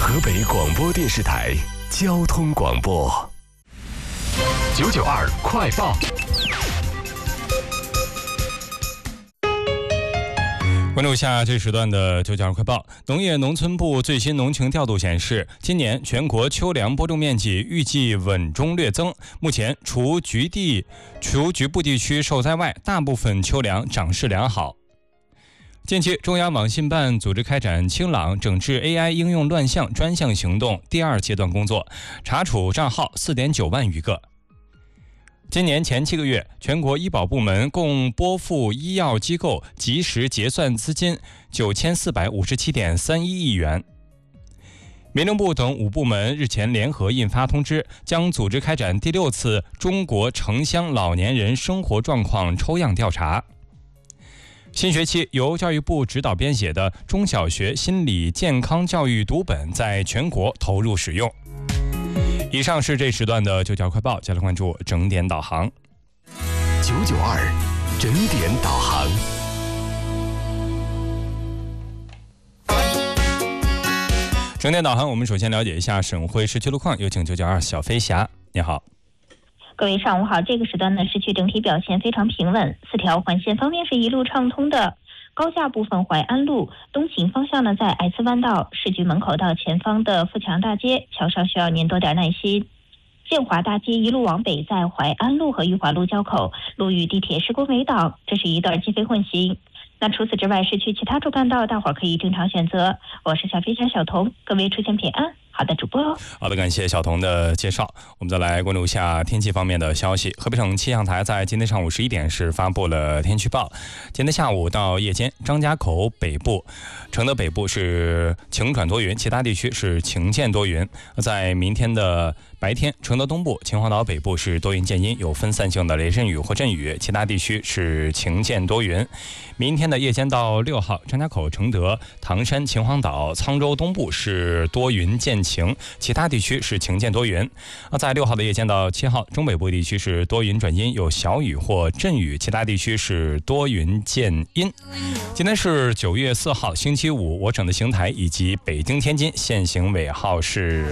河北广播电视台交通广播992快报。关注一下这时段的992快报。农业农村部最新农情调度显示，今年全国秋粮播种面积预计稳中略增。目前除局部地区受灾外，大部分秋粮长势良好。近期，中央网信办组织开展清朗整治 AI 应用乱象专项行动第2阶段工作，查处账号4.9万余个。今年前7个月，全国医保部门共拨付医药机构及时结算资金9457.31亿元。民政部等5部门日前联合印发通知，将组织开展第6次中国城乡老年人生活状况抽样调查。新学期由教育部指导编写的中小学心理健康教育读本在全国投入使用。以上是这时段的992快报，接下来关注整点导航。992整点导航。整点导航，我们首先了解一下省会市区路况，有请992小飞侠，你好。 各位上午好，这个时段呢，市区整体表现非常平稳，4条环线方面是一路畅通的。高架部分淮安路东行方向呢，在爱滋湾道市局门口到前方的富强大街桥上需要您多点耐心。建华大街一路往北，在淮安路和裕华路交口路与地铁施工围挡，这是一段机非混行。那除此之外，市区其他主干道大伙儿可以正常选择。我是小飞侠小童，各位出行平安。好的，主播哦。 好的，感谢小童的介绍。我们再来关注一下天气方面的消息。河北省气象台在今天上午11点是发布了天气预报。今天下午到夜间，张家口北部、承德北部是晴转多云，其他地区是晴间多云。在明天的白天，承德东部、秦皇岛北部是多云见阴，有分散性的雷阵雨或阵雨，其他地区是晴间多云。明天的夜间到6号，张家口、承德、唐山、秦皇岛、沧州东部是多云见晴，其他地区是晴间多云。在6号的夜间到7号，中北部地区是多云转阴，有小雨或阵雨，其他地区是多云见阴。今天是9月4号，星期五，我省的邢台以及北京、天津限行尾号是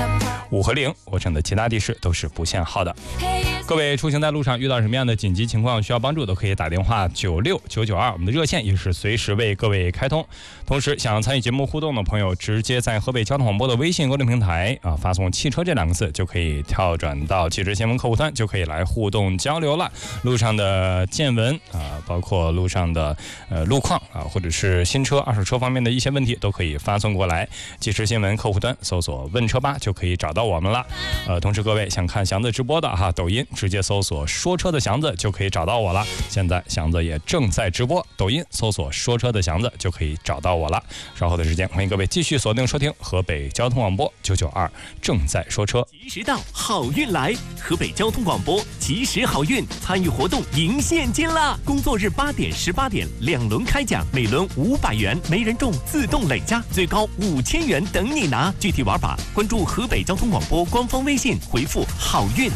5和0，我省的其他地市都是不限号的。各位出行在路上遇到什么样的紧急情况需要帮助，都可以打电话96992，我们的热线也是随时为各位开通。同时，想参与节目互动的朋友，直接在河北交通广播的微信公众平台发送汽车这2个字，就可以跳转到汽车新闻客户端，就可以来互动交流了。路上的见闻包括路上的路况或者是新车、二手车方面的一些问题，都可以发送过来。汽车新闻客户端搜索问车吧就可以找到我们了。同时各位想看祥子直播的抖音直接搜索说车的祥子就可以找到我了。现在祥子也正在直播，抖音搜索说车的祥子就可以找到我了。稍后的时间，欢迎各位继续锁定收听河北交通广播992正在说车。 及时到，好运来！河北交通广播及时好运，参与活动赢现金啦！工作日8点、18点2轮开奖，每轮500元，没人中自动累加，最高5000元等你拿。具体玩法，关注河北交通广播官方微信，回复好运。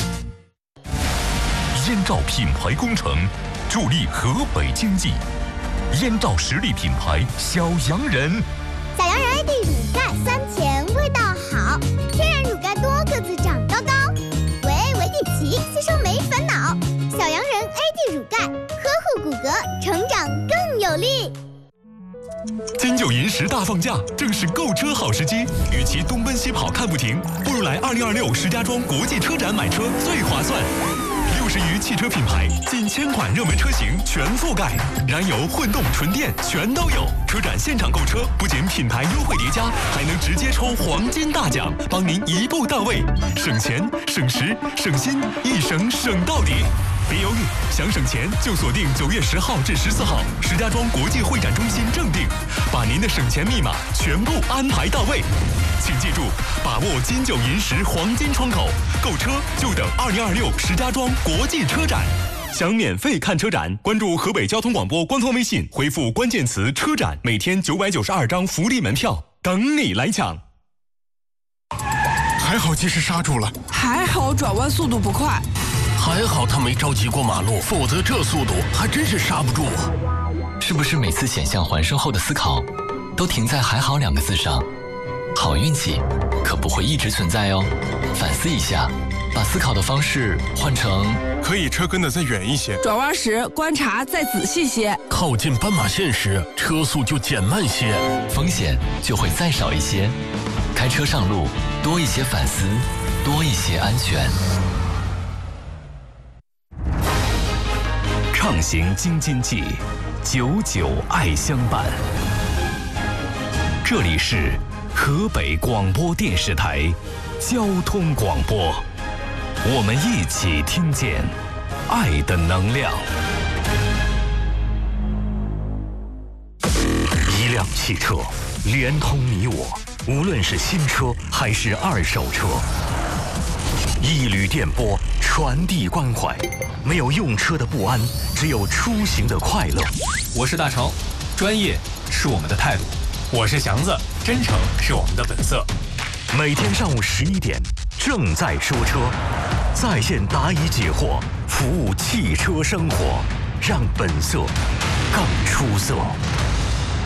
燕赵品牌工程助力河北经济。燕赵实力品牌小洋人， 小洋人 AD 乳盖酸甜味道好，天然乳盖多个子长高高，维地奇吸收没烦恼。小洋人 AD 乳盖呵护骨骼，成长更有力。 金九银十大放假，正是购车好时机。与其东奔西跑看不停，不如来2026石家庄国际车展买车最划算。60余汽车品牌，近1000款热门车型全覆盖，燃油、混动、纯电全都有。车展现场购车，不仅品牌优惠叠加，还能直接抽黄金大奖，帮您一步到位，省钱、省时、省心，一省省到底。别犹豫，想省钱就锁定9月10号至14号，石家庄国际会展中心正定，把您的省钱密码全部安排到位。请记住，把握金九银十黄金窗口，购车就等2026石家庄国际车展。想免费看车展，关注河北交通广播官方微信，回复关键词车展，每天992张福利门票等你来抢。 还好及时刹住了， 还好转弯速度不快， 还好他没着急过马路，否则这速度还真是刹不住啊！ 是不是每次险象环生后的思考，都停在“还好”2个字上？ 好运气可不会一直存在哦，反思一下，把思考的方式换成可以车跟得再远一些， 转弯时观察再仔细些， 靠近斑马线时车速就减慢些， 风险就会再少一些。开车上路，多一些反思，多一些安全。 畅行京津冀，久久爱相伴。这里是河北广播电视台交通广播，我们一起听见爱的能量。一辆汽车连通你我，无论是新车还是二手车。一缕电波传递关怀，没有用车的不安，只有出行的快乐。 我是大成，专业是我们的态度。 我是祥子，真诚是我们的本色。 每天上午11点，正在说车，在线答疑解惑，服务汽车生活，让本色更出色。